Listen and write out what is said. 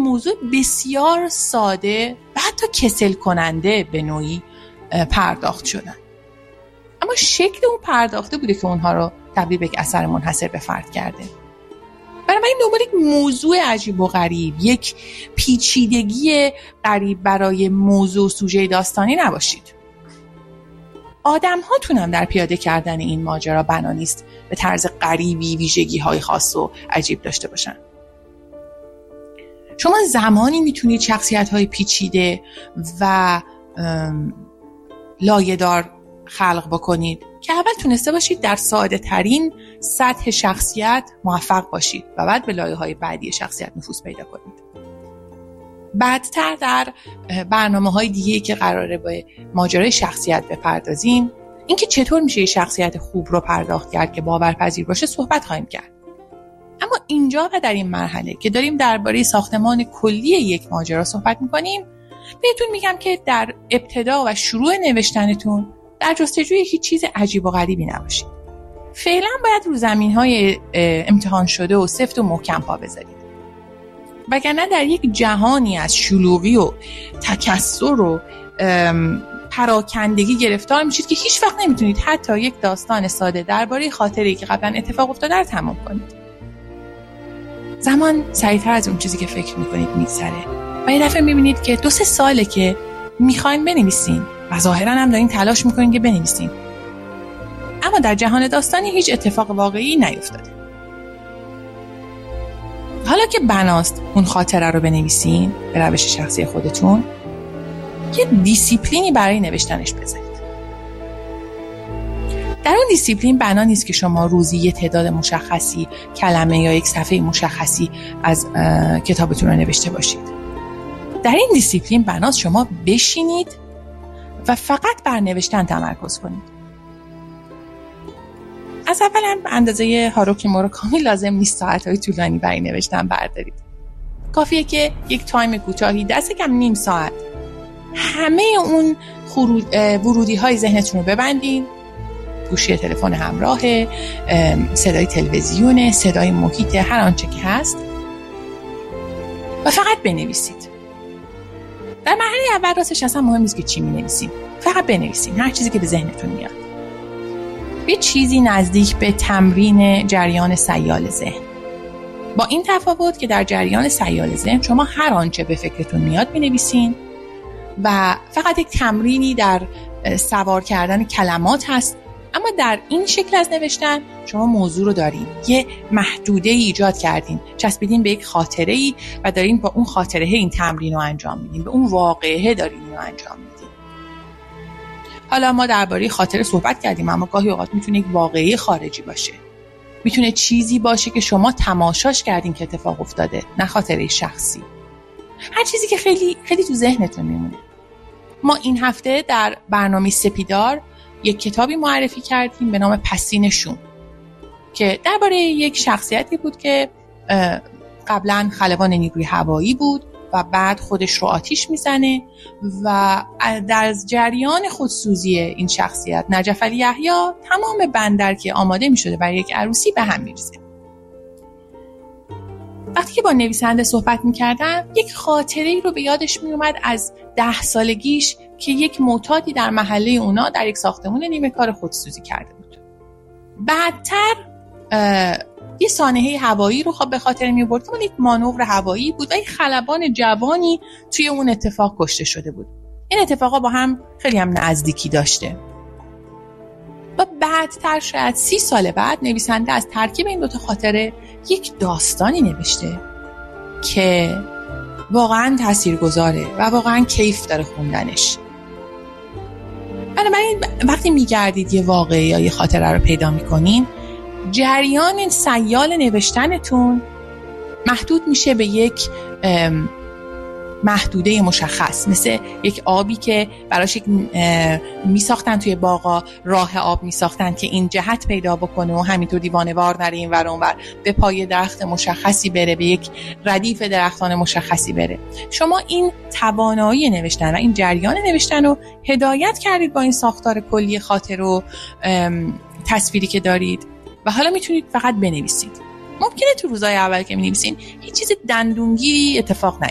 موضوع بسیار ساده و حتی کسل کننده به نوعی پرداخت شدن، اما شکل اون پرداخته بوده که اونها رو تبدیل به یک اثر منحصر به فرد کرده. بنابراین دنبال یک موضوع عجیب و غریب، یک پیچیدگی غریب برای موضوع سوژه داستانی نباشید. آدم ها تونن در پیاده کردن این ماجرا بنا نیست به طرز غریبی ویژگی های خاص و عجیب داشته باشن. شما زمانی میتونید شخصیت های پیچیده و لایه‌دار خلق بکنید که اول تونسته باشید در ساده ترین سطح شخصیت موفق باشید و بعد به لایه های بعدی شخصیت نفوذ پیدا کنید. بعدتر در برنامه‌های دیگه‌ای که قراره به ماجرای شخصیت بپردازیم، اینکه چطور میشه یه شخصیت خوب رو پرداخت کرد که باورپذیر باشه صحبت خواهیم کرد. اما اینجا و در این مرحله که داریم درباره ساختمان کلی یک ماجرا صحبت می‌کنیم، بهتون میگم که در ابتدا و شروع نوشتنتون در جستجوی هیچ چیز عجیب و غریبی نباشید. فعلا باید رو زمین‌های امتحان شده و سفت و محکم پا بذارید. وگرنه در یک جهانی از شلوغی و تکثر و پراکندگی گرفتار میشید که هیچ وقت نمیتونید حتی یک داستان ساده درباره خاطره‌ای که قبلا اتفاق افتاده رو تمام کنید. زمان سریعتر از اون چیزی که فکر میکنید میگذره و یه دفعه میبینید که 2-3 ساله که میخواین بنویسین و ظاهرا هم دارین تلاش میکنین که بنویسین، اما در جهان داستانی هیچ اتفاق واقعی نیفتاده. حالا که بناست اون خاطره رو بنویسین به روش شخصی خودتون، یه دیسیپلینی برای نوشتنش بذارید. در اون دیسیپلین بنا نیست که شما روزی یه تعداد مشخصی کلمه یا یک صفحه مشخصی از کتابتون رو نوشته باشید. در این دیسیپلین بناست شما بشینید و فقط بر نوشتن تمرکز کنید. از اول هم اندازه هاروکی موراکامی لازم نیست ساعت‌های طولانی برای نوشتن بردارید. کافیه که یک تایم کوتاهی، دست کم نیم ساعت، همه اون ورودی‌های ذهنتون رو ببندین. گوشی تلفن همراه، صدای تلویزیون، صدای محیط، هر آنچه که هست و فقط بنویسید. در مرحله اول راستش اصلا مهم نیست که چی می‌نویسین، فقط بنویسین هر چیزی که به ذهنتون میاد. یه چیزی نزدیک به تمرین جریان سیال ذهن، با این تفاوت که در جریان سیال ذهن شما هر آنچه به فکرتون میاد بنویسین و فقط یک تمرینی در سوار کردن کلمات هست. اما در این شکل از نوشتن شما موضوع رو دارین، یه محدوده ایجاد کردین، چسبیدین به یک خاطره ای و دارین با اون خاطره این تمرین رو انجام میدین، به اون واقعه دارین رو انجام میدین. حالا ما درباره خاطره صحبت کردیم، اما گاهی اوقات میتونه یک واقعه خارجی باشه، میتونه چیزی باشه که شما تماشاش کردین که اتفاق افتاده، نه خاطره شخصی. هر چیزی که خیلی خیلی تو ذهنتون میمونه. ما این هفته در برنامه سپیدار یک کتابی معرفی کردیم به نام پسین شوم که درباره یک شخصیتی بود که قبلا خلبان نیروی هوایی بود و بعد خودش رو آتیش میزنه و در جریان خودسوزی این شخصیت نجف علی یحیی تمام بندر که آماده میشده برای یک عروسی به هم میریزه. وقتی که با نویسنده صحبت میکردم یک خاطره‌ای رو به یادش میومد از 10 سالگیش که یک معتادی در محله اونا در یک ساختمون نیمه کار خودسوزی کرده بود. بعدتر یه سانحه هوایی رو به خاطر می‌آورد که یک مانور هوایی بود و یک خلبان جوانی توی اون اتفاق کشته شده بود. این اتفاقا با هم خیلی هم نزدیکی داشته. و بعدتر شاید 30 سال بعد نویسنده از ترکیب این دوتا خاطره یک داستانی نوشته که واقعا تاثیرگذاره و واقعا کیف داره خوندنش. بنابراین وقتی میگردید یه واقعه یا یه خاطره رو پیدا میکنین، جریان سیال نوشتنتون محدود میشه به یک محدوده مشخص، مثل یک آبی که براش میساختن توی باغا، راه آب میساختن که این جهت پیدا بکنه و همینطور دیوانه‌وار نره این ور اون ور، به پای درخت مشخصی بره، به یک ردیف درختان مشخصی بره. شما این توانایی نوشتن و این جریان نوشتن رو هدایت کردید با این ساختار کلی خاطر و تصویری که دارید و حالا میتونید فقط بنویسید. ممکنه تو روزهای اول که می‌نویسین هیچ چیز دندونگیری اتفاق